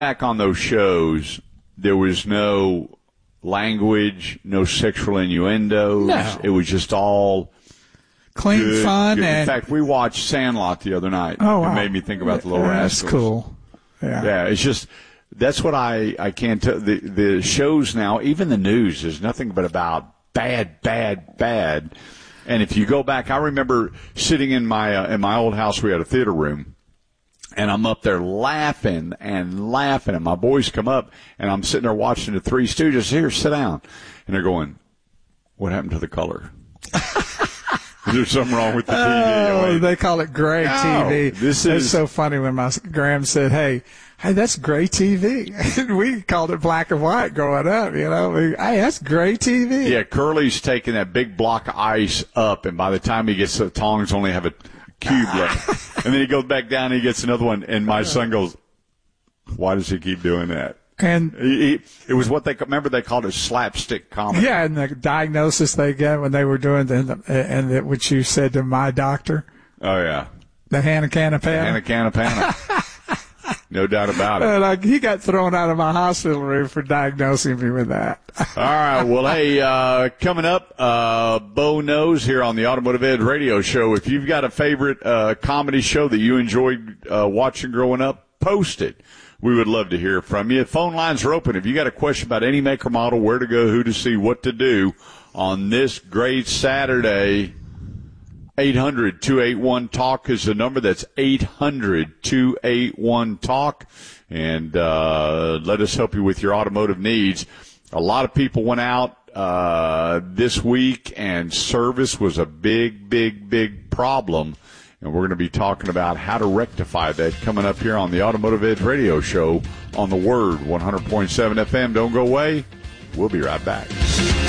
back on those shows, there was no language, no sexual innuendos. No. It was just all clean good, fun. good. And in fact, we watched Sandlot the other night. Oh, wow. It made me think about the Little Rascals. That's cool. Yeah. Yeah, it's just that's what I can't tell. The shows now, even the news, is nothing but about bad, bad, bad. And if you go back, I remember sitting in my old house. We had a theater room, and I'm up there laughing and laughing. And my boys come up, and I'm sitting there watching the Three Stooges. Here, sit down. And they're going, "What happened to the color?" Is there something wrong with the TV? Oh, they call it gray TV. It's so funny when my Graham said, hey, that's gray TV. We called it black and white growing up, you know. Hey, that's gray TV. Yeah, Curly's taking that big block of ice up, and by the time he gets to the tongs, only have a cube left. And then he goes back down and he gets another one, and my son goes, why does he keep doing that? And it was what they called it slapstick comedy. Yeah, and the diagnosis they get when they were doing which you said to my doctor. Oh yeah, the Hannah Canapana. No doubt about it. He got thrown out of my hospital room for diagnosing me with that. All right. Well, hey, coming up, Bo knows here on the Automotive Ed Radio Show. If you've got a favorite comedy show that you enjoyed watching growing up, post it. We would love to hear from you. Phone lines are open. If you got a question about any make or model, where to go, who to see, what to do on this great Saturday, 800-281-TALK is the number. That's 800-281-TALK. And let us help you with your automotive needs. A lot of people went out this week, and service was a big, big, big problem. And we're going to be talking about how to rectify that coming up here on the Automotive Edge Radio Show on the Word 100.7 FM. Don't go away. We'll be right back.